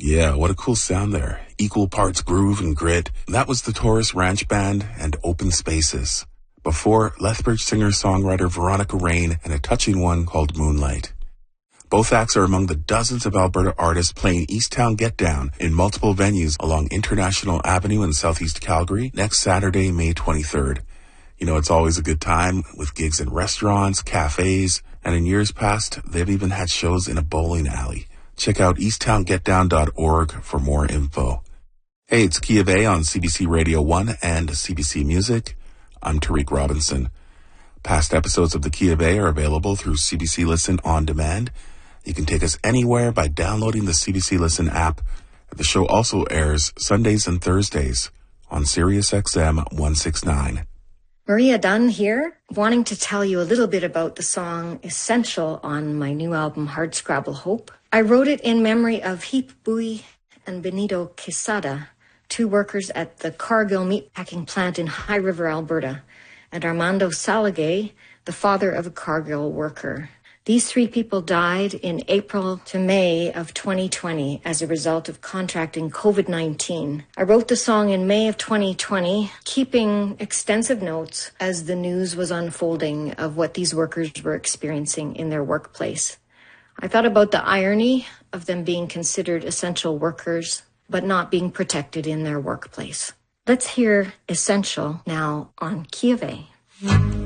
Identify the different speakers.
Speaker 1: Yeah, what a cool sound there. Equal parts groove and grit. That was the Taurus Ranch Band and Open Spaces. Before, Lethbridge singer-songwriter Veronica Rain and a touching one called Moonlight. Both acts are among the dozens of Alberta artists playing Easttown Get Down in multiple venues along International Avenue in southeast Calgary next Saturday, May 23rd. You know, it's always a good time with gigs in restaurants, cafes, and in years past, they've even had shows in a bowling alley. Check out easttowngетdown.org for more info. Hey, it's Key of A on CBC Radio 1 and CBC Music. I'm Tariq Robinson. Past episodes of the Key of A are available through CBC Listen On Demand. You can take us anywhere by downloading the CBC Listen app. The show also airs Sundays and Thursdays on Sirius XM 169.
Speaker 2: Maria Dunn here, wanting to tell you a little bit about the song Essential on my new album Hardscrabble Hope. I wrote it in memory of Heap Bui and Benito Quesada, two workers at the Cargill meatpacking plant in High River, Alberta, and Armando Salagay, the father of a Cargill worker. These three people died in April to May of 2020 as a result of contracting COVID-19. I wrote the song in May of 2020, keeping extensive notes as the news was unfolding of what these workers were experiencing in their workplace. I thought about the irony of them being considered essential workers, but not being protected in their workplace. Let's hear Essential now on Key of A.